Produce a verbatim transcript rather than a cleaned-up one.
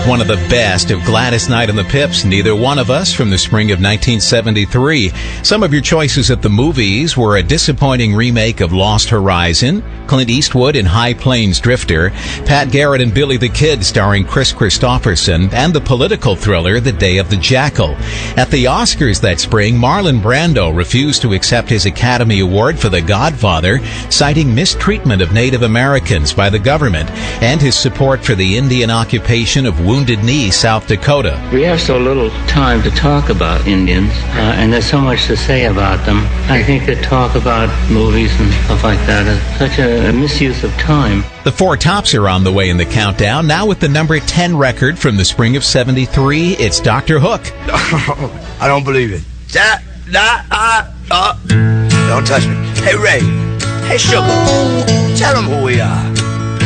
one of the best of Gladys Knight and the Pips, Neither One of Us, from the spring of nineteen seventy-three. Some of your choices at the movies were a disappointing remake of Lost Horizon, Clint Eastwood in High Plains Drifter, Pat Garrett and Billy the Kid starring Chris Christopherson, and the political thriller The Day of the Jackal. At the Oscars that spring, Marlon Brando refused to accept his Academy Award for The Godfather, citing mistreatment of Native Americans by the government and his support for the Indian occupation of Wounded Knee, South Dakota. We have so little time to talk about Indians, uh, and there's so much to say about them. I think that talk about movies and stuff like that is such a a misuse of time. The Four Tops are on the way in the countdown. Now with the number ten record from the spring of seventy-three, it's Doctor Hook. I don't believe it. Da, da, uh, uh. Don't touch me. Hey, Ray. Hey, Sugar. Tell them who we are.